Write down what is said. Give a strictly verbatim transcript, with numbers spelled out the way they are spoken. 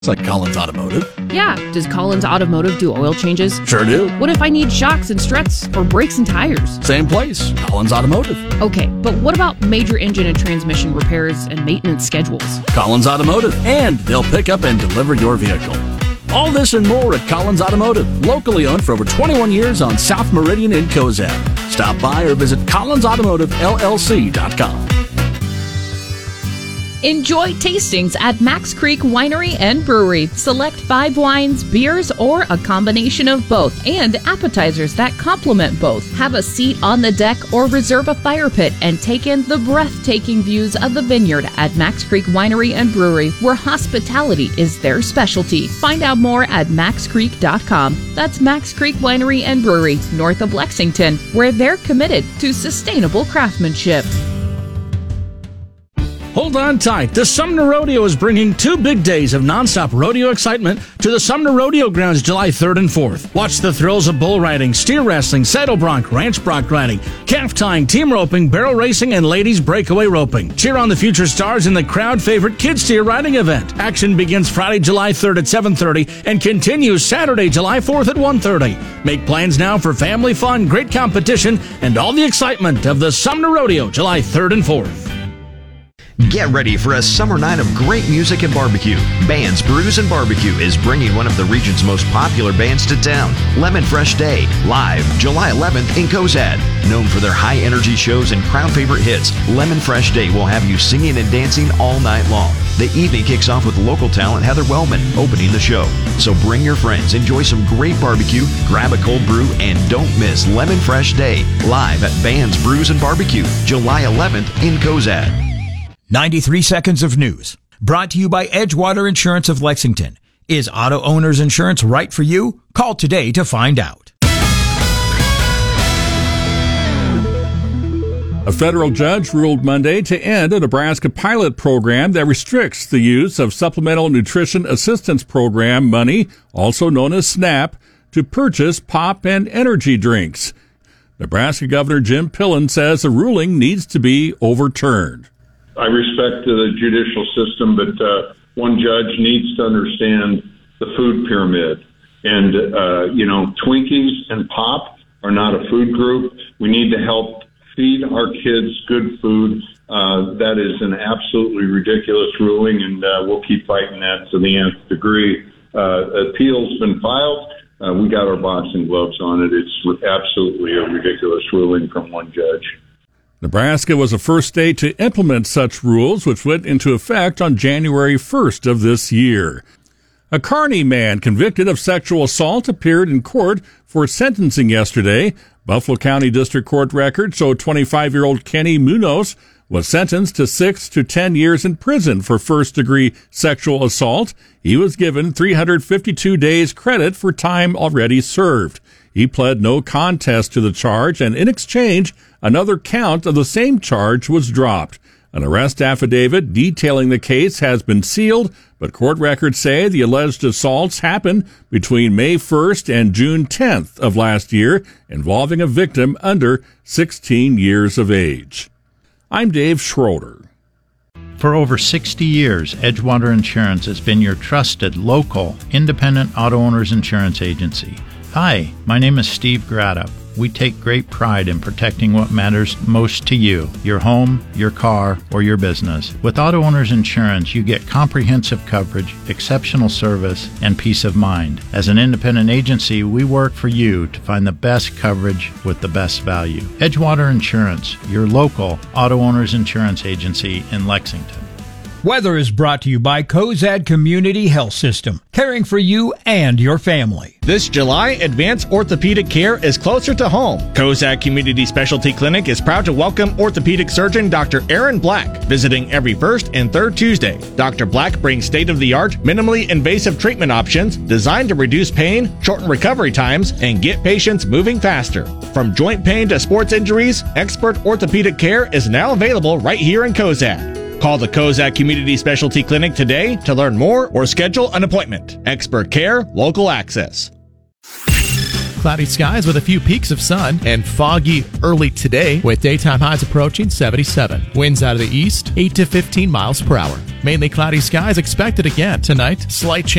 Like Collins Automotive. Yeah, does Collins Automotive do oil changes? Sure do. What if I need shocks and struts or brakes and tires? Same place, Collins Automotive. Okay, but what about major engine and transmission repairs and maintenance schedules? Collins Automotive, and they'll pick up and deliver your vehicle. All this and more at Collins Automotive, locally owned for over twenty-one years on South Meridian in Cozad. Stop by or visit collins automotive l l c dot com. Enjoy tastings at Max Creek Winery and Brewery. Select five wines, beers, or a combination of both, and appetizers that complement both. Have a seat on the deck or reserve a fire pit and take in the breathtaking views of the vineyard at Max Creek Winery and Brewery, where hospitality is their specialty. Find out more at max creek dot com. That's Max Creek Winery and Brewery, north of Lexington, where they're committed to sustainable craftsmanship. Hold on tight. The Sumner Rodeo is bringing two big days of nonstop rodeo excitement to the Sumner Rodeo Grounds July third and fourth. Watch the thrills of bull riding, steer wrestling, saddle bronc, ranch bronc riding, calf tying, team roping, barrel racing, and ladies breakaway roping. Cheer on the future stars in the crowd favorite kids steer riding event. Action begins Friday, July third at seven thirty and continues Saturday, July fourth at one thirty. Make plans now for family fun, great competition, and all the excitement of the Sumner Rodeo July third and fourth. Get ready for a summer night of great music and barbecue. Bands, Brews, and Barbecue is bringing one of the region's most popular bands to town, Lemon Fresh Day, live July eleventh in Cozad. Known for their high-energy shows and crowd favorite hits, Lemon Fresh Day will have you singing and dancing all night long. The evening kicks off with local talent Heather Wellman opening the show. So bring your friends, enjoy some great barbecue, grab a cold brew, and don't miss Lemon Fresh Day, live at Bands, Brews, and Barbecue, July eleventh in Cozad. ninety-three seconds of news. Brought to you by Edgewater Insurance of Lexington. Is auto owner's insurance right for you? Call today to find out. A federal judge ruled Monday to end a Nebraska pilot program that restricts the use of Supplemental Nutrition Assistance Program money, also known as SNAP, to purchase pop and energy drinks. Nebraska Governor Jim Pillen says the ruling needs to be overturned. I respect the judicial system, but uh, one judge needs to understand the food pyramid. And, uh, you know, Twinkies and pop are not a food group. We need to help feed our kids good food. Uh, that is an absolutely ridiculous ruling, and uh, we'll keep fighting that to the nth degree. Uh, appeal's been filed. Uh, we got our boxing gloves on it. It's absolutely a ridiculous ruling from one judge. Nebraska was the first state to implement such rules, which went into effect on January first of this year. A Kearney man convicted of sexual assault appeared in court for sentencing yesterday. Buffalo County District Court records show twenty-five-year-old Kenny Munoz was sentenced to six to ten years in prison for first-degree sexual assault. He was given three hundred fifty-two days credit for time already served. He pled no contest to the charge, and in exchange, another count of the same charge was dropped. An arrest affidavit detailing the case has been sealed, but court records say the alleged assaults happened between May first and June tenth of last year, involving a victim under sixteen years of age. I'm Dave Schroeder. For over sixty years, Edgewater Insurance has been your trusted, local, independent auto owners insurance agency. Hi, my name is Steve Grada. We take great pride in protecting what matters most to you, your home, your car, or your business. With Auto Owners Insurance, you get comprehensive coverage, exceptional service, and peace of mind. As an independent agency, we work for you to find the best coverage with the best value. Edgewater Insurance, your local Auto Owners Insurance agency in Lexington. Weather is brought to you by Cozad Community Health System, caring for you and your family. This July, advanced orthopedic care is closer to home. Cozad Community Specialty Clinic is proud to welcome orthopedic surgeon Doctor Aaron Black, visiting every first and third Tuesday. Doctor Black brings state-of-the-art, minimally invasive treatment options designed to reduce pain, shorten recovery times, and get patients moving faster. From joint pain to sports injuries, expert orthopedic care is now available right here in Cozad. Call the Cozad Community Specialty Clinic today to learn more or schedule an appointment. Expert care, local access. cloudy skies with a few peaks of sun, and foggy early today with daytime highs approaching seventy-seven. Winds out of the east, eight to fifteen miles per hour. Mainly cloudy skies expected again tonight. Slight chance